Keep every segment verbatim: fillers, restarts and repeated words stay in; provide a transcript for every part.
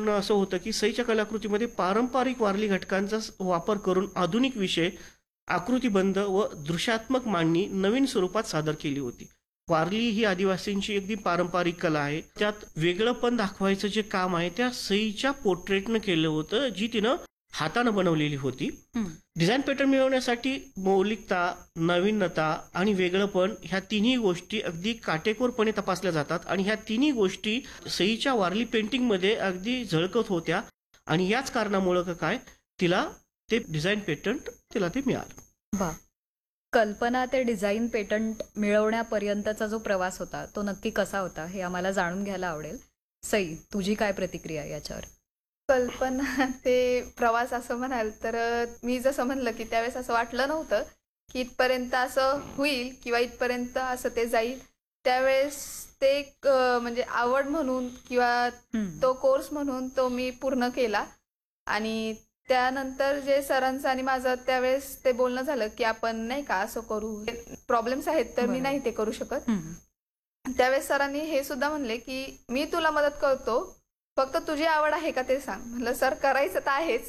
म्हणणं असं होतं की सईच्या कलाकृतीमध्ये पारंपरिक वारली घटकांचा वापर करून आधुनिक विषय आकृतिबंध व दृश्यात्मक मांडणी नवीन स्वरूपात सादर केली होती. वारली ही आदिवासींची अगदी पारंपरिक कला आहे. त्यात वेगळंपण दाखवायचं जे काम आहे त्या सईच्या पोर्ट्रेटनं केलं होतं, जी तिनं हातानं बनवलेली होती. डिझाईन पॅटर्न मिळवण्यासाठी मौलिकता, नवीनता आणि वेगळंपण ह्या तिन्ही गोष्टी अगदी काटेकोरपणे तपासल्या जातात आणि ह्या तिन्ही गोष्टी सईच्या वारली पेंटिंगमध्ये अगदी झळकत होत्या आणि याच कारणामुळं काय तिला ते डिझाईन पेटंट तिला ते मिळालं. वा. कल्पना ते डिझाईन पेटंट मिळवण्यापर्यंतचा जो प्रवास होता तो नक्की कसा होता हे आम्हाला जाणून घ्यायला आवडेल. सई, तुझी काय प्रतिक्रिया याच्यावर? कल्पना ते प्रवास असं म्हणाल तर मी जसं म्हणलं की त्यावेळेस असं वाटलं नव्हतं की इथपर्यंत असं होईल किंवा इथपर्यंत असं ते जाईल. त्यावेळेस ते एक म्हणजे आवड म्हणून किंवा तो कोर्स म्हणून तो मी पूर्ण केला आणि त्यानंतर जे सरांचं आणि माझं त्यावेळेस ते बोलणं झालं की आपण नाही का असं करू, प्रॉब्लेम्स आहेत तर मी नाही ते करू शकत. त्यावेळेस सरांनी हे सुद्धा म्हणले की मी तुला मदत करतो, फक्त तुझी आवड आहे का ते सांग. म्हणलं सर करायचं तर आहेच,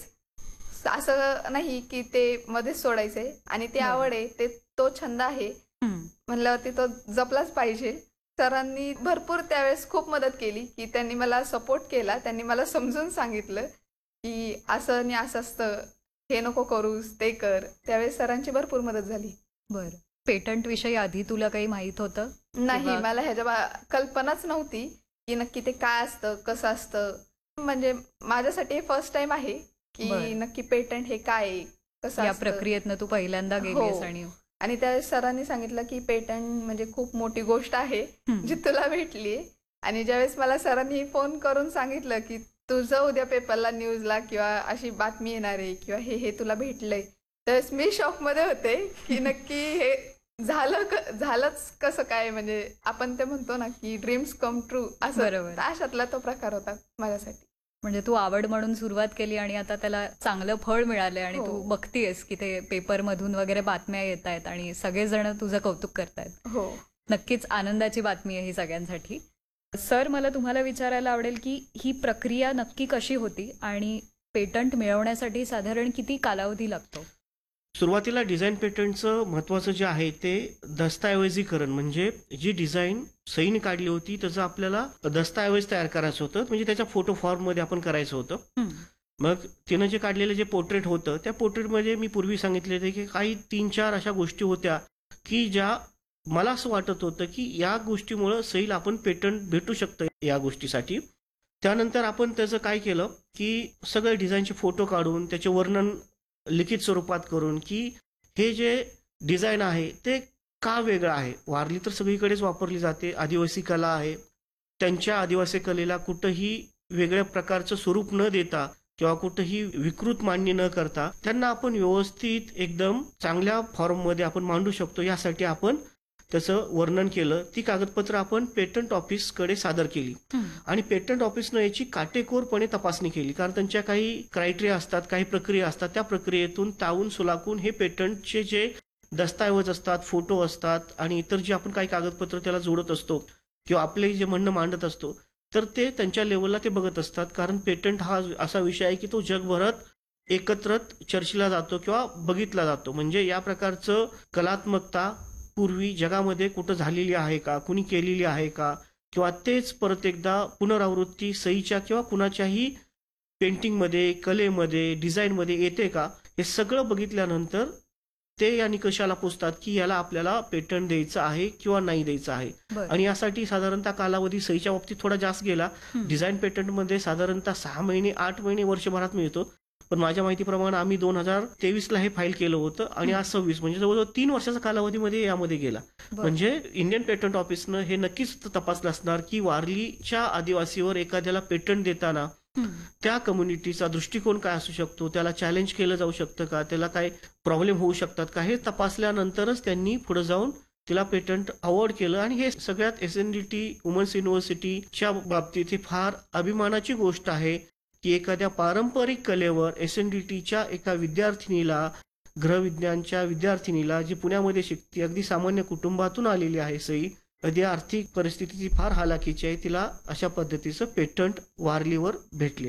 असं नाही की ते मध्येच सोडायचंय आणि ती आवड आहे, ते तो छंद आहे म्हणलं ते तो जपलाच पाहिजे. सरांनी भरपूर त्यावेळेस खूप मदत केली की त्यांनी मला सपोर्ट केला, त्यांनी मला समजून सांगितलं की असं आणि असं असतं, हे नको करूस ते कर. त्यावेळेस सरांची भरपूर मदत झाली. बरं. पेटंट विषयी आधी तुला काही माहित होतं? नाही, मला ह्याच्या कल्पनाच नव्हती की नक्की ते काय असतं, कसं असतं. म्हणजे माझ्यासाठी फर्स्ट टाइम आहे की नक्की पेटंट हे काय, कसं या प्रक्रियेतनं तू पहिल्यांदा गेलीस. आणि आणि त्या सरांनी सांगितलं की पेटंट म्हणजे खूप मोठी गोष्ट आहे जी तुला भेटली. आणि ज्यावेळेस मला सरांनी फोन करून सांगितलं की तुझं उद्या पेपरला, न्यूजला किंवा अशी बातमी येणार आहे किंवा हे हे तुला भेटलंय, त्यावेळेस मी शॉकमध्ये होते की नक्की हे झालं झालंच कसं काय. म्हणजे आपण ते म्हणतो ना की ड्रीम्स कम ट्रू, असं बरोबर, अशातला तो प्रकार होता माझ्यासाठी. म्हणजे तू आवड म्हणून सुरुवात केली आणि आता त्याला चांगलं फळ मिळालंय आणि तू बघतीयस की ते पेपर मधून वगैरे बातम्या येत आहेत आणि सगळेजण तुझं कौतुक करतायत. हो, नक्कीच आनंदाची बातमी आहे ही सगळ्यांसाठी. सर, मला तुम्हाला विचारायला आवडेल की ही प्रक्रिया नक्की कशी होती आणि पेटंट मिळवण्यासाठी साधारण किती कालावधी लागतो? सुरुवातीला डिझाईन पेटंटचं महत्त्वाचं जे आहे ते दस्तऐवजीकरण, म्हणजे जी डिझाईन सईने काढली होती त्याचं आपल्याला दस्तऐवज तयार करायचं होतं, म्हणजे त्याच्या फोटो फॉर्ममध्ये आपण करायचं होतं. मग तिनं जे काढलेलं जे पोर्ट्रेट होतं त्या पोर्ट्रेटमध्ये मी पूर्वी सांगितले होते की काही तीन चार अशा गोष्टी होत्या की ज्या मला असं वाटत होतं की या गोष्टीमुळं सईला आपण पेटंट भेटू शकतं या गोष्टीसाठी. त्यानंतर आपण त्याचं काय केलं की सगळे डिझाईनचे फोटो काढून त्याचे वर्णन लिखित स्वरूपात करून की हे जे डिझाईन आहे ते का वेगळं आहे. वारली तर सगळीकडेच वापरली जाते, आदिवासी कला आहे, त्यांच्या आदिवासी कलेला कुठंही वेगळ्या प्रकारचं स्वरूप न देता किंवा कुठंही विकृत मांडणी न करता त्यांना आपण व्यवस्थित एकदम चांगल्या फॉर्ममध्ये आपण मांडू शकतो, यासाठी आपण त्याचं वर्णन केलं. ती कागदपत्र आपण पेटंट ऑफिसकडे सादर केली आणि पेटंट ऑफिसनं याची काटेकोरपणे तपासणी केली, कारण त्यांच्या काही क्रायटेरिया असतात, काही प्रक्रिया असतात. त्या प्रक्रियेतून तावून सुलाकून हे पेटंटचे जे दस्तऐवज असतात, फोटो असतात आणि इतर जे आपण काही कागदपत्र त्याला जोडत असतो किंवा आपले जे म्हणणं मांडत असतो तर ते त्यांच्या लेवलला ते बघत असतात. कारण पेटंट हा असा विषय आहे की तो जगभरात एकत्र चर्चेला जातो किंवा बघितला जातो. म्हणजे या प्रकारचं कलात्मकता पूर्वी जगामध्ये कुठं झालेली आहे का, कुणी केलेली आहे का, किंवा तेच परत एकदा पुनरावृत्ती सईच्या किंवा कुणाच्याही पेंटिंगमध्ये, कलेमध्ये, डिझाईनमध्ये येते का, हे सगळं बघितल्यानंतर ते या निकषाला पोचतात की याला आपल्याला पेटंट द्यायचं आहे किंवा नाही द्यायचं आहे. आणि यासाठी साधारणतः कालावधी सईच्या बाबतीत थोडा जास्त गेला. डिझाईन पेटंटमध्ये साधारणतः सहा महिने आठ महिने वर्षभरात मिळतो, पण माझ्या माहितीप्रमाणे आम्ही दोन हजार तेवीसला हे फाईल केलं होतं आणि आज सव्वीस, म्हणजे जवळजवळ तीन वर्षाचा कालावधीमध्ये यामध्ये गेला. म्हणजे इंडियन पेटंट ऑफिसनं हे नक्कीच तपासलं असणार की वारलीच्या आदिवासीवर एखाद्याला पेटंट देताना त्या कम्युनिटीचा दृष्टिकोन काय असू शकतो, त्याला चॅलेंज केलं जाऊ शकतं का, त्याला काय प्रॉब्लेम होऊ शकतात का, हे तपासल्यानंतरच त्यांनी पुढे जाऊन तिला पेटंट अवॉर्ड केलं. आणि हे सगळ्यात S N D T women's युनिव्हर्सिटीच्या बाबतीत ही फार अभिमानाची गोष्ट आहे की एखाद्या पारंपरिक कलेवर एस एन डी टीच्या एका विद्यार्थिनीला, गृहविज्ञानच्या विद्यार्थिनीला, जी पुण्यामध्ये शिकते, अगदी सामान्य कुटुंबातून आलेली आहे सई, अगदी आर्थिक परिस्थितीची फार हालाकीची आहे, तिला अशा पद्धतीचं पेटंट वारलीवर भेटले.